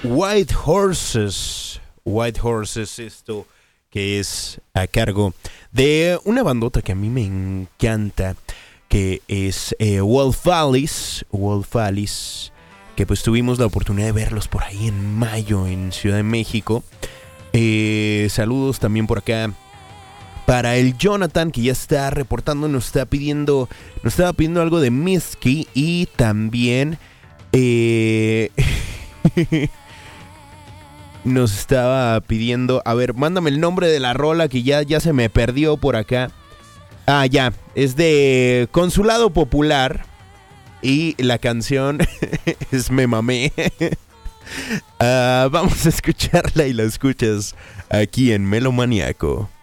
White Horses. White Horses, esto que es a cargo de una bandota que a mí me encanta, que es Wolf Alice. Wolf Alice, que pues tuvimos la oportunidad de verlos por ahí en mayo en Ciudad de México. Saludos también por acá para el Jonathan, que ya está reportando, nos estaba pidiendo algo de Misky. Y también nos estaba pidiendo, a ver, mándame el nombre de la rola que ya se me perdió por acá. Ah, ya, es de Consulado Popular y la canción es Me Mamé. Vamos a escucharla y la escuchas aquí en Melomaniaco.